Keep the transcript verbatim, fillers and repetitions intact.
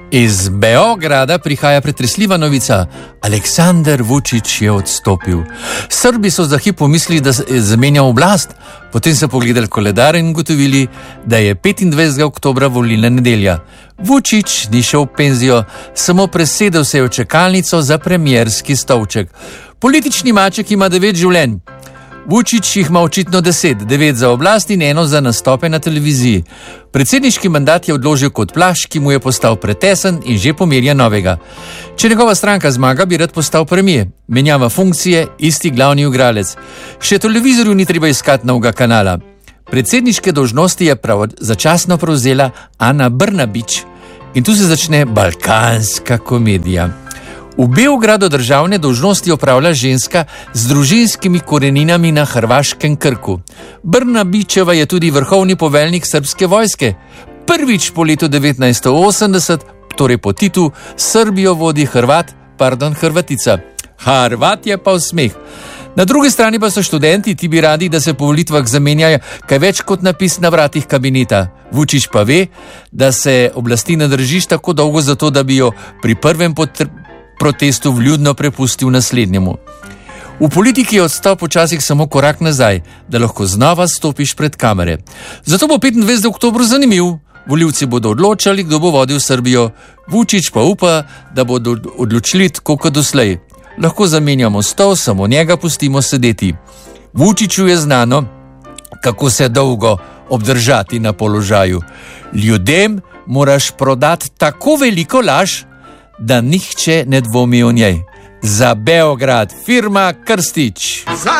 Iz Beograda prihaja pretresljiva novica. Aleksandar Vučić je odstopil. Srbi so za hip pomislili, da je zamenjal oblast, potem so pogledali koledar in ugotovili, da je petindvajsetega oktobra volilna nedelja. Vučić ni šel v penzijo, samo presedel se je v čakalnico za premierski stolček. Politični maček ima devet življenj. Vučić jih ima očitno deset, devet za oblast in eno za nastope na televiziji. Predsedniški mandat je odložil kot plašč, ki mu je postal pretesen in že pomerja novega. Če njegova stranka zmaga, bi rad postal premier. Menjava funkcije, isti glavni igralec. Še televizorju ni treba iskati novega kanala. Predsedniške dolžnosti je prav začasno prevzela Ana Brnabić in tu se začne balkanska komedija. V Beogradu državne dolžnosti opravlja ženska z družinskimi koreninami na hrvaškem Krku. Brnabićeva je tudi vrhovni poveljnik srbske vojske. Prvič po letu devetnajststo osemdeset, torej po Titu, Srbijo vodi Hrvat, pardon, Hrvatica. Hrvat je pa v smeh. Na drugi strani pa so študenti, ti bi radi, da se po volitvah zamenjajo kaj več kot napis na vratih kabineta. Vučić pa ve, da se oblasti ne držiš tako dolgo zato, da bi jo pri prvem potr- protestu vljudno prepustil naslednjemu. V politiki je odstop včasih samo korak nazaj, da lahko znova stopiš pred kamere. Zato bo petindvajsetega oktobra zanimiv. Volivci bodo odločali, kdo bo vodil Srbijo. Vučić pa upa, da bodo odločili tako kot doslej. Lahko zamenjamo stol, samo njega pustimo sedeti. Vučiću je znano, kako se dolgo obdržati na položaju. Ljudem moraš prodati tako veliko laž, da nihče ne dvomi o njej. Za Beograd, firma Krstić.